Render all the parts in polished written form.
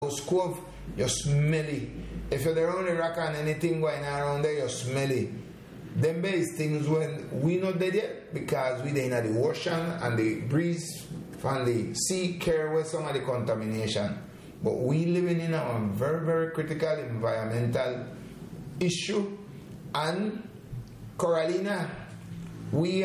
Cove, you smelly. If you're around the rock and anything going around there, you smelly. Them base things when we not dead yet because we in the ocean and the breeze from the sea carry away some of the contamination. But we living in a very, very critical environmental issue. And Corallina, we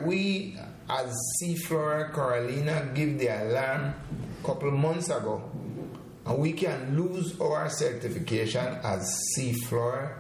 as Seaflora Corallina give the alarm a couple months ago, and we can lose our certification as Seaflora.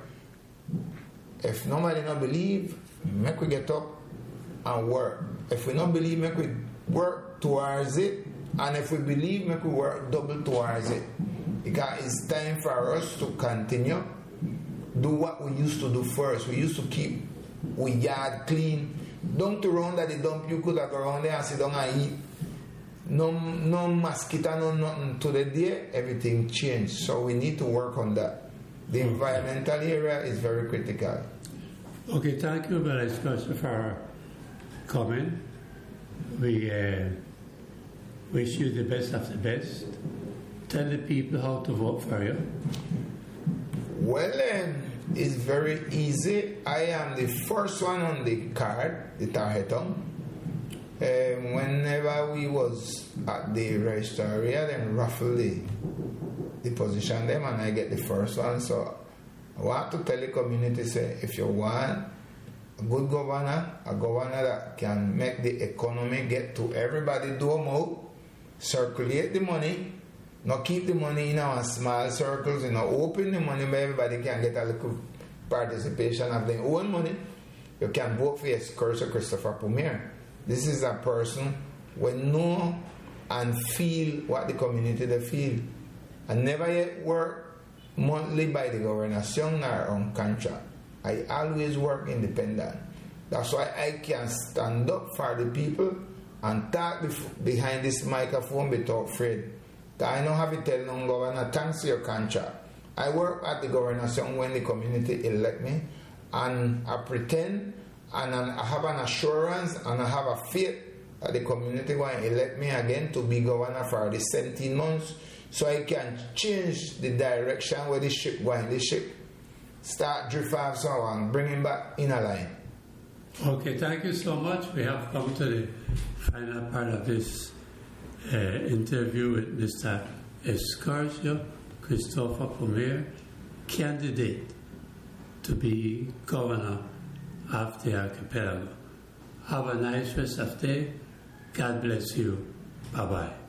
If nobody not believe, make we get up and work. If we not believe, make we work towards it. And if we believe, make we work double towards it. Because it's time for us to continue do what we used to do first. We used to keep our yard clean. Don't around that the dump, you could have go around there and sit down and eat. No mosquito, no nothing. To the day, everything changed. So we need to work on that. The environmental area is very critical. Okay, thank you very much for coming. We wish you the best of the best. Tell the people how to vote for you. Well, it's very easy. I am the first one on the card, the tarjeton. Whenever we was at the registry, then roughly the position them and I get the first one. So I want to tell the community, say, if you want a good governor, a governor that can make the economy get to everybody door circulate the money, not keep the money in our small circles, open the money where everybody can get a little participation of their own money. You can vote for Cursor Christopher Premier. This is a person who know and feel what the community they feel. I never yet work monthly by the Gobernación or on contract. I always work independent. That's why I can stand up for the people and talk behind this microphone without afraid. I don't have to tell no governor, thanks to your contract. I work at the Gobernación when the community elect me, and I pretend and I have an assurance and I have a faith that the community will elect me again to be governor for the 17 months so I can change the direction where the ship going. The ship start drift off so and bring him back in a line. Okay, thank you so much. We have come to the final part of this interview with Mr. Escarcio Christopher Premier, candidate to be governor of the archipelago. Have a nice rest of the day. God bless you. Bye-bye.